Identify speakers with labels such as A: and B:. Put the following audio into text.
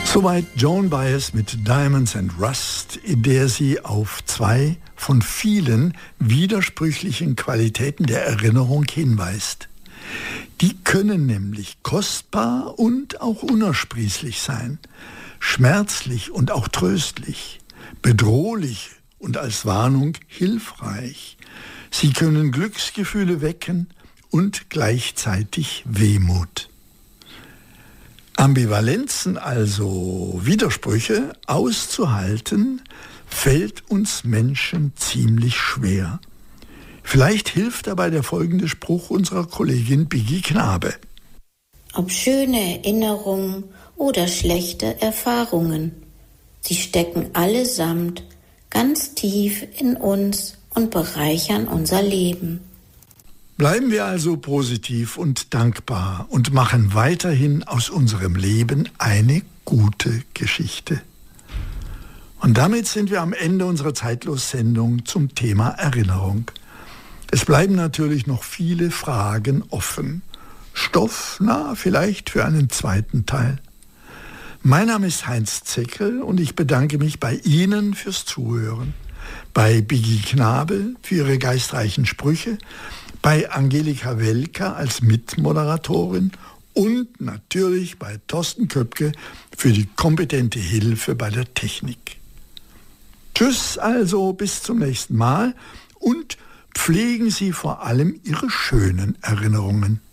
A: Soweit Joan Baez mit Diamonds and Rust, in der sie auf zwei von vielen widersprüchlichen Qualitäten der Erinnerung hinweist. Die können nämlich kostbar und auch unersprießlich sein, schmerzlich und auch tröstlich, bedrohlich und als Warnung hilfreich. Sie können Glücksgefühle wecken und gleichzeitig Wehmut. Ambivalenzen, also Widersprüche, auszuhalten, fällt uns Menschen ziemlich schwer. Vielleicht hilft dabei der folgende Spruch unserer Kollegin Biggi Knabe.
B: Ob schöne Erinnerungen oder schlechte Erfahrungen, sie stecken allesamt ganz tief in uns und bereichern unser Leben.
A: Bleiben wir also positiv und dankbar und machen weiterhin aus unserem Leben eine gute Geschichte. Und damit sind wir am Ende unserer Zeitlos-Sendung zum Thema Erinnerung. Es bleiben natürlich noch viele Fragen offen. Stoff, vielleicht für einen zweiten Teil. Mein Name ist Heinz Zeckel und ich bedanke mich bei Ihnen fürs Zuhören. Bei Biggi Knabe für ihre geistreichen Sprüche, bei Angelika Welker als Mitmoderatorin und natürlich bei Thorsten Köpke für die kompetente Hilfe bei der Technik. Tschüss also, bis zum nächsten Mal und pflegen Sie vor allem Ihre schönen Erinnerungen.